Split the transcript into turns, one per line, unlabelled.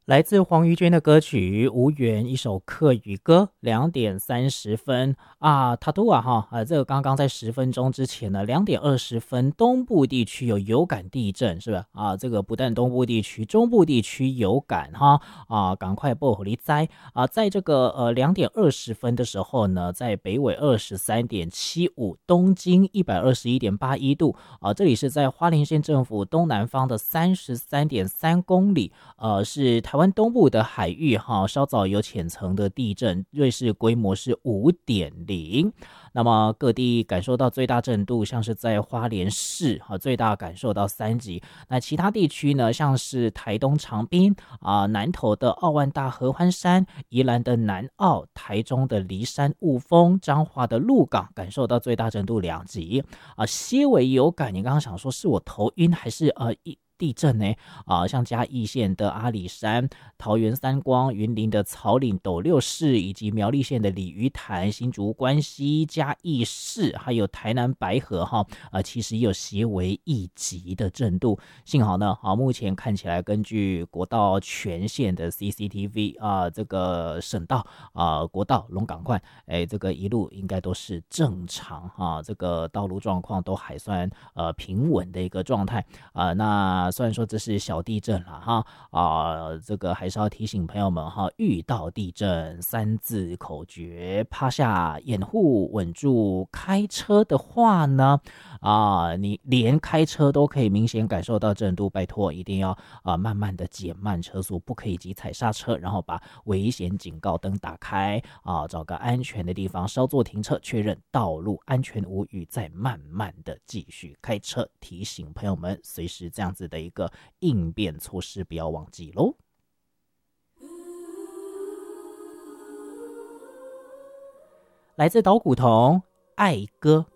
来自黄瑜娟的歌曲《无缘》，一首客语歌，2点30分啊，塔杜啊哈这个刚刚在10分钟之前呢，2点20分，东部地区有感地震，是吧？啊，这个不但东部地区，中部地区有感哈啊，赶快报火力灾啊，在这个2点20分的时候呢，在北纬23.75，东经121.81度啊，这里是在花莲县政府东南方的33.3公里，是台湾东部的海域哈，稍早有浅层的地震，瑞士规模是5.0。那么各地感受到最大震度，像是在花莲市最大感受到3级。那其他地区呢，像是台东长滨南投的澳万大合欢山、宜兰的南澳、台中的梨山雾峰、彰化的鹿港，感受到最大震度2级些微有感。你刚刚想说是我头晕还是地震呢？像嘉义县的阿里山、桃园三光、云林的草岭斗六市，以及苗栗县的鲤鱼潭、新竹关西、嘉义市，还有台南白河其实也有些微1级的震度。幸好呢，目前看起来根据国道全线的 CCTV 这个省道国道龙港快，这个一路应该都是正常这个道路状况都还算平稳的一个状态那虽然说这是小地震了这个还是要提醒朋友们遇到地震3字口诀，趴下掩护稳住。开车的话呢你连开车都可以明显感受到震度，拜托一定要慢慢的减慢车速，不可以急踩刹车，然后把危险警告灯打开找个安全的地方稍作停车，确认道路安全无虞，再慢慢的继续开车。提醒朋友们随时这样子的一个应变措施不要忘记咯。来自岛古童爱歌。